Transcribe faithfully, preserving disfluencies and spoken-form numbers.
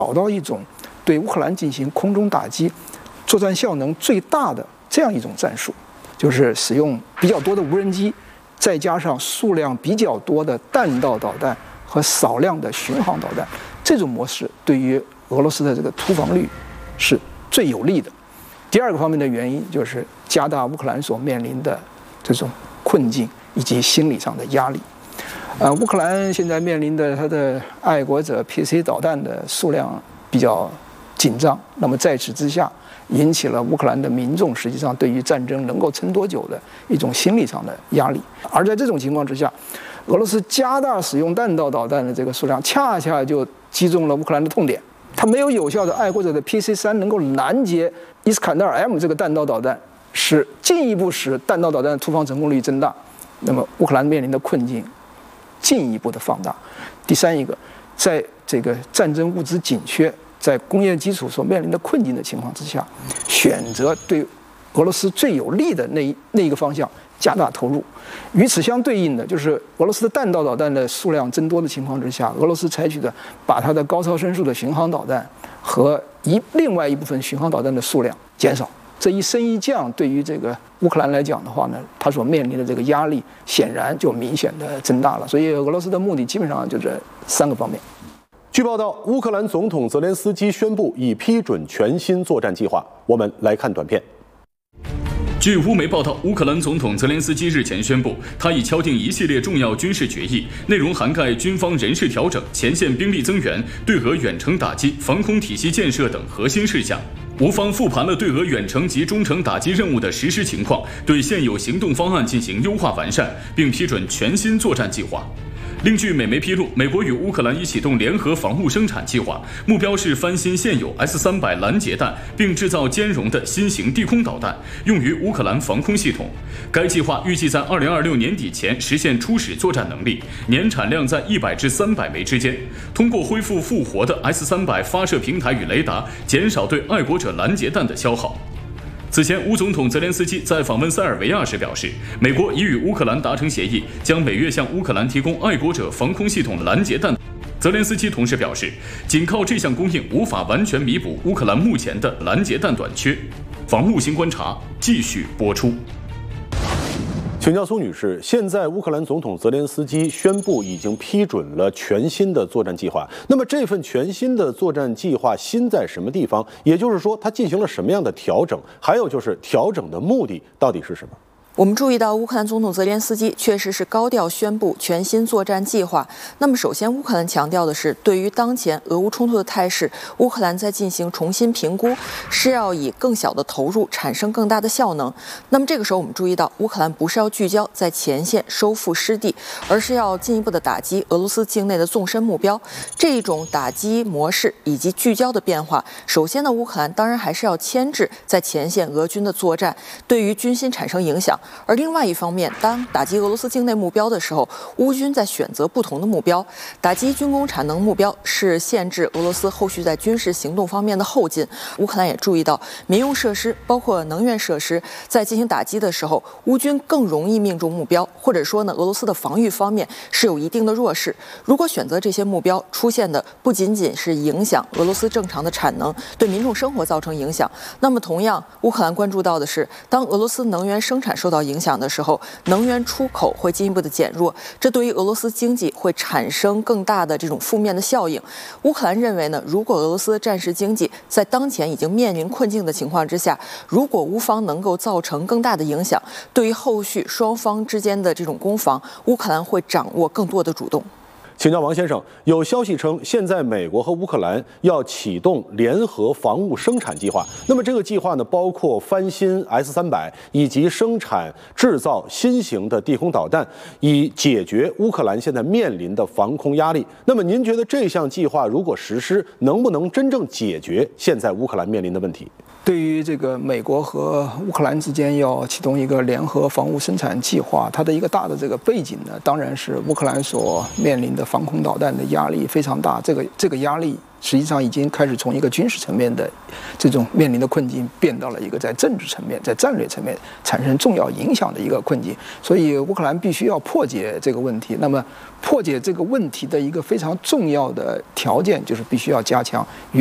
找到一种对乌克兰进行空中打击、作战效能最大的这样一种战术，就是使用比较多的无人机，再加上数量比较多的弹道导弹和少量的巡航导弹，这种模式对于俄罗斯的这个突防率是最有利的。第二个方面的原因就是加大乌克兰所面临的这种困境以及心理上的压力。呃，乌克兰现在面临的它的爱国者 P C 导弹的数量比较紧张，那么在此之下，引起了乌克兰的民众实际上对于战争能够撑多久的一种心理上的压力。而在这种情况之下，俄罗斯加大使用弹道导弹的这个数量，恰恰就击中了乌克兰的痛点。它没有有效的爱国者的 P C 三能够拦截伊斯坎德尔 M 这个弹道导弹，使进一步使弹道导弹的突防成功率增大，那么乌克兰面临的困境进一步的放大。第三一个，在这个战争物资紧缺、在工业基础所面临的困境的情况之下，选择对俄罗斯最有利的那一那一个方向加大投入。与此相对应的，就是俄罗斯的弹道导弹的数量增多的情况之下，俄罗斯采取的把它的高超声速的巡航导弹和一另外一部分巡航导弹的数量减少。这一升一降，对于这个乌克兰来讲的话呢，它所面临的这个压力显然就明显的增大了。所以俄罗斯的目的基本上就这三个方面。 据报道，乌克兰总统泽连斯基宣布已批准全新作战计划。我们来看短片。 据乌媒报道，乌克兰总统泽连斯基日前宣布，他已敲定一系列重要军事决议，内容涵盖军方人事调整、前线兵力增援、对俄远程打击、防空体系建设等核心事项。乌方复盘了对俄远程及中程打击任务的实施情况，对现有行动方案进行优化完善，并批准全新作战计划。另据美媒披露，美国与乌克兰已启动联合防务生产计划，目标是翻新现有 S 三百 拦截弹，并制造兼容的新型地空导弹，用于乌克兰防空系统。该计划预计在二零二六年底前实现初始作战能力，年产量在一百至三百枚之间。通过恢复复活的 S 三百 发射平台与雷达，减少对爱国者拦截弹的消耗。此前，乌总统泽连斯基在访问塞尔维亚时表示，美国已与乌克兰达成协议，将每月向乌克兰提供爱国者防空系统拦截弹。泽连斯基同时表示，仅靠这项供应无法完全弥补乌克兰目前的拦截弹短缺。防务新观察继续播出。 请教苏女士，现在乌克兰总统泽连斯基宣布已经批准了全新的作战计划。那么这份全新的作战计划新在什么地方？也就是说，它进行了什么样的调整？还有就是调整的目的到底是什么？ 我们注意到，乌克兰总统泽连斯基确实是高调宣布全新作战计划。那么，首先，乌克兰强调的是，对于当前俄乌冲突的态势，乌克兰在进行重新评估，是要以更小的投入产生更大的效能。那么，这个时候我们注意到，乌克兰不是要聚焦在前线收复失地，而是要进一步的打击俄罗斯境内的纵深目标。这一种打击模式以及聚焦的变化，首先呢，乌克兰当然还是要牵制在前线俄军的作战，对于军心产生影响。而另外一方面，当打击俄罗斯境内目标的时候，乌军在选择不同的目标。打击军工产能目标是限制俄罗斯后续在军事行动方面的后进。乌克兰也注意到，民用设施包括能源设施在进行打击的时候，乌军更容易命中目标，或者说呢，俄罗斯的防御方面是有一定的弱势。如果选择这些目标，出现的不仅仅是影响俄罗斯正常的产能，对民众生活造成影响，那么同样，乌克兰关注到的是，当俄罗斯能源生产受到影响的时候，能源出口会进一步的减弱，这对于俄罗斯经济会产生更大的这种负面的效应。乌克兰认为呢，如果俄罗斯战时经济在当前已经面临困境的情况之下，如果乌方能够造成更大的影响，对于后续双方之间的这种攻防，乌克兰会掌握更多的主动。 请教王先生，有消息称，现在美国和乌克兰要启动联合防务生产计划。那么这个计划呢，包括翻新 S 三百以及生产制造新型的地空导弹，以解决乌克兰现在面临的防空压力。那么您觉得这项计划如果实施，能不能真正解决现在乌克兰面临的问题？ 对于这个美国和乌克兰之间要启动一个联合防务生产计划，它的一个大的这个背景呢，当然是乌克兰所面临的防空导弹的压力非常大，这个这个压力实际上已经开始从一个军事层面的这种面临的困境，变到了一个在政治层面、在战略层面产生重要影响的一个困境。所以乌克兰必须要破解这个问题。那么，破解这个问题的一个非常重要的条件就是必须要加强